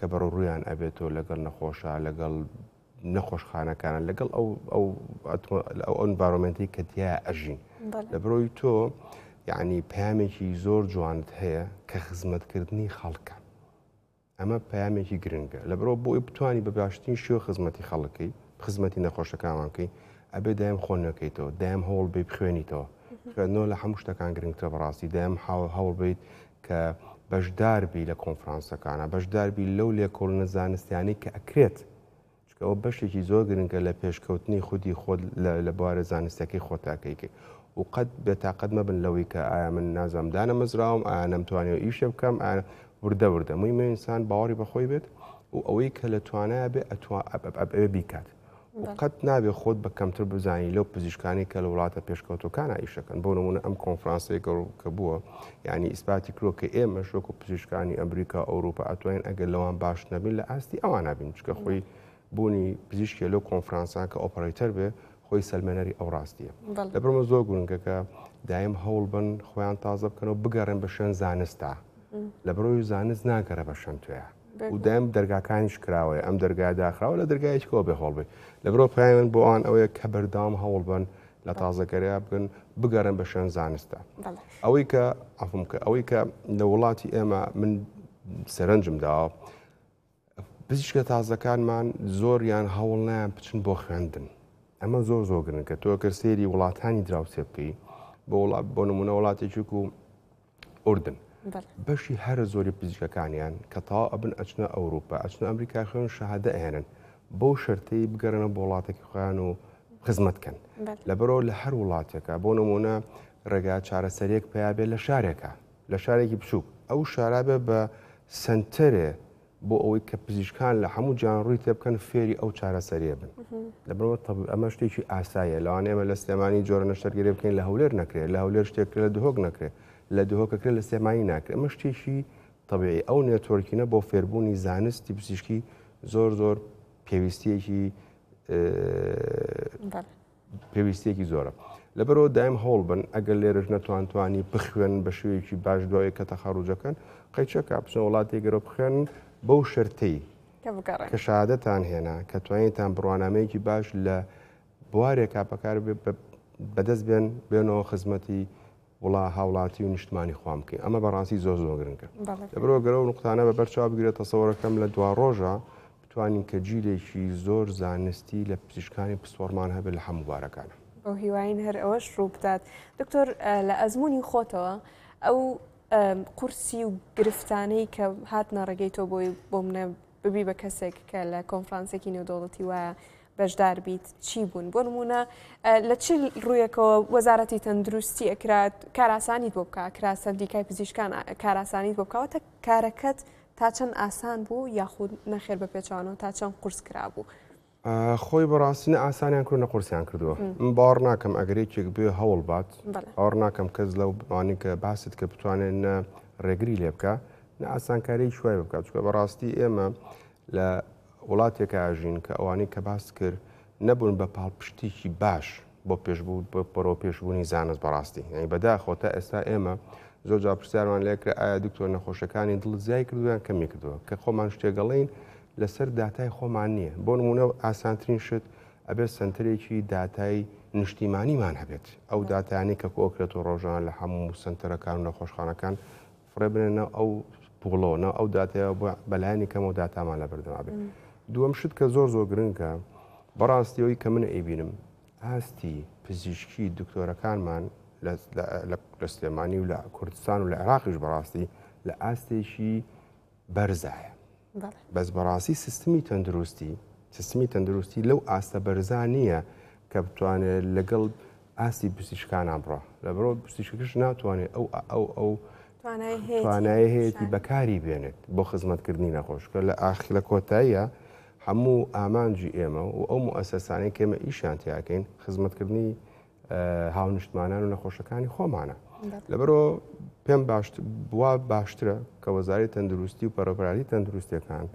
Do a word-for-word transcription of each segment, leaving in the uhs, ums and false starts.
کە بەڕۆ ڕوویان ئەبێتەوە لەگەڵ نەخۆشە لەگەڵ نەخۆشخانەکانە لەگەڵ ئەو ئەو ئەو ئەنڤایرۆمنتی کە تیا ئەژین لە بەرۆی تۆ یعنی پامێکی زۆر جوانت هەیە کە خزمەتکردنی خەڵکە ئەمە پامێکی گرنگە لە بەرۆ بۆی بتوانانی بە باشترین شێوە خزمەتی خەڵکی خزمەتی نەخۆشەکانمانکەی ئەبێ دایم خۆن نەکەیتەوە دایم هەوڵ بێ بخوێنیتەوە خوێندنەوە لە هەموو شتەکان گرنگترە بەڕاستی دایم هەوڵ بیت کە بەشداربی لە کۆنفرانسەکانە بەشداربی لەو لێکۆڵنە زانستیانی کە ئەکرێت چکەوە بەشێکی زۆر گرنگە لە پێشکەوتنی خودی خۆت لە بوارە زانستەکەی خۆتاکەیکە و قەت بێتاقەت مەبن لەوەی کە ئایا من نازام دانە مەزراوم ئایا نەمتوانێت ئیشە بکەم وردە وردە مووی ئینسان باوەڕی بەخۆی بێت و ئەوەی کە لە توانایە بێ ئەوێ بیکات قەت نابێ خۆت بە کەمتر بزانی لەو پزیشکانی کە لە وڵاتە پێشکەوتەکانە ئیشەکەن بۆ نمونە ئەم کۆنفرانسەیە کە بووە یعنی ئیسپاتی کرۆ کە ئێمە شۆک و پزیشکانی ئەمریکا ئەوروپا ئەتوانین ئەگەر لەوان باش نەبین لە ئاستی ئەوان نبین چکە خۆی بوونی پزیشکی لەو کۆنفرانسان کە ئۆپەرەیتەر بێ خۆی سەلمێنەری ئەو ڕاستیە لە بڕمە زۆر گرنگەکە دایم هەوڵ بن خۆیان تازە بکەنەوە بگەڕێن بە شوێن زانستە لە بەرۆی زانست ناگەرە بە شەن توێە و دایم دەرگاکانیش کراوەیە ئەم دەرگای داخراوە لە دەرگایەکەوە بێ هەڵ بێ لە بەرۆ پایان بۆ ئەوان ئەوەیە کە بەردام هەوڵ بن لە تازەکەریا بکەن بگەڕێن بە شوێن زانستە ئەوەی کە ئەفم کە ئەوەی کە لە وڵاتی ئێمە من سەرنجم داوە پزیشکە تازەکانمان زۆریان هەوڵ نیان بچن بۆ خوێندن ئەمە زۆر زۆر گرنگە تۆ کە سێری وڵاتانی دراوسێ بکەی بۆ وڵات بۆ نمونە وڵاتێکی و ئوردن بەشی هەر زۆری پزیشکەکانیان کە تا ئەبن ئەچنە ئەوروپا ئەچنە ئەمریکا خوێن شەهادە ئەهێنن بەو شەرتەی بگەڕنە بۆ وڵاتێکی خۆیان و خزمەتکەن لە بەرەوە لە هەر وڵاتێکە بۆ نمونە ڕێگا چارەسەرێک پیا بێت لە شارێکە لە شارێکی بچووک ئەو شارابێ بە سنتەرێ بۆ ئەوەی کە پزیشکان لە هەموو جیان ڕووی تێ بکەن فێری ئەو چارەسەریە بن لە بەرەوە ئەمە شتێکی ئاساییە لەوان ئێمە لە سلێمانی جۆرە نەشتەرگەری بکەین لە هەولێر نەکرێت لە هەولێر شتێک لە دهۆک نەکرێت لە دهۆکەکرێت لە سلێمانی ناکرێت ئەمە شتێکی طبیعی ئەو نێتۆرکینە بۆ فێربوونی زانستی پزیشکی زۆر زۆر پێویستیەکی پێویستیەکی زۆرە لە بەرەوە دایم هەوڵ بن ئەگەر لێرەش نەتوانتوانی بخوێن بە شوەیەکی باش دوای کە تەخەڕوجەکەن قەیچەکە بچنە وڵاتی گەرە بخوێن بەو شەرتەی کە شادەتان هێنا کە توانیتان بڕوانامەیەکی باش لە بوارێکا بەکار بەدەست بێن بێنەوە خزمەتی وڵا هاوڵاتی و نیشتمانی خۆم بکەین ئەمە بەڕاستی زۆر زۆر گرنگە لە بەرەوە گەرە و نقطانە بە بەرچاو بگرێت تەسەوەرەکەم لە دوا ڕۆژە بتوانین کە جیلێکی زۆر زانستی لە پزیشکانی پسپۆرمان هەبێت لە هەموو بارەکانە ئەو هیواین هەر ئەوەش ڕوو بدات دکتۆر لە ئەزمموی خۆتەوە ئەو قورسی و گرفتانەی کە هاتنە ڕێگەی تۆ بۆی بۆ منە ببی بە کەسێک کە لە کۆنفرانسێکی نێودەوڵەتی وایە بەشدار بیت چی بوون بۆ نمونە لە چ ڕوویەکەوە وەزارەتی تەندروستی ئەکرات کاراسانیت بۆ بکە کرا سەردیکای پزیشکان کاراسانیت بۆ بکەوە کارەکەت تا چەند ئاسان بوو یاخود نەخێر بە پێچوانەوە تا چەند قورس کرابوو خۆی بەڕاستینە ئاسانیان کرد نەقورسیان کردووە من باوەڕ ناکەم ئەگەرێکێک بێ هەوڵ بات باوەڕ ناکەم کەس لەو بوانی کە باست کە بتوانێت نە ڕێگری لێ بکە نە ئاسانکاری شوای بکات چکە بەڕاستی ئێمە لە وڵاتێکە ئاژین کە ئەوانەی کە باس کرد نەبوون بە پاڵپشتێکی باش بۆ پێشبوو بەرەو پێشبوونی زانست بەڕاستی یعنی بەداخۆ تا ئێستا ئێمە زۆر جا پرسیارمان لێکرا ئایا دکتۆر نەخۆشەکانی دڵ زیای کردویان کەمی کردووە کە خۆمان شتێگەڵین لەسەر داتای خۆمان نییە بۆ نمونە ئاسانترین شت ئەبێت سنتەرێکی داتای نیشتیمانیمان هەبێت ئەو داتانی کە کۆکرێت و ڕۆژان لە هەموو سنتەرەکان و نەخۆشخانەکان فڕێبنێنە ئەو پوڵۆنە ئەو داتەیە بەلایانی کەم و داتامان لە بەردەما بێت دووەم شت کە زۆر زۆر گرنگە بەڕاستیەوەی کە من ئەیبینم ئاستی پزیشکی دکتۆرەکانمان لە سلێمانی و لە کوردستان و لە عێراقیش بەڕاستی لە ئاستێکی بەرزایە بەس بەڕاستی سیستمی تەندروستی سیستمی تەندروستی لەو ئاستە بەرزا نییە کە بتوانێت لەگەڵ ئاستی پزیشکانان بڕە لە بەرۆ پزیشکەکەش ناتوانێت ئەو ئەو ئەو توانایی هەیەی بەکاری بێنێت بۆ خزمەتکردنی نەخۆشکە لە ئاخی لە کۆتاییە هەموو ئامانجی ئێمە و ئەو موئەسەسانەی کە ئێمە ئیشیان تیاکەین خزمەتکردنی هاونیشتمانان و نەخۆشەکانی خۆمانە لەبەرەوە پێم بوا باشترە کە وەزارەتی تەندروستی و پەروەردەی تەندروستیەکان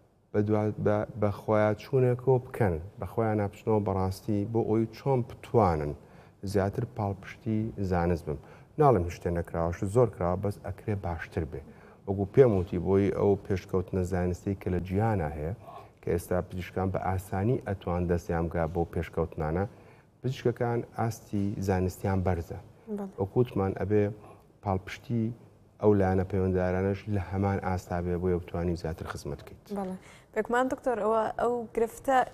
بە خۆیان چوونێکەوە بکەن بە خۆیان ناپچنەوە بەڕاستی بۆ ئەوی چۆن بتوانن زیاتر پاڵپشتی زانست بم ناڵم هیچ شتێ نەکراوەش زۆر کراوە بەس ئەکرێ باشتر بێ وەکو پێم وتی بۆی ئەو پێشکەوتنە زانستی کە لە جیهانە هەیە کە ئێستا پزیشکان بە ئاسانی ئەتوان دەستیان بگا بۆ پێشکەوتنانە پزیشکەکان ئاستی زانستیان بەرزە وەکوتمان ئەبێ پاڵپشتی ئەو لایەنە پەیوەنددارانش لە هەمان ئاستا بێ بۆیە بتوانین زیاتر خزمەت بکەیت. پێکمان دکتۆر ئەوە ئەو گرفتە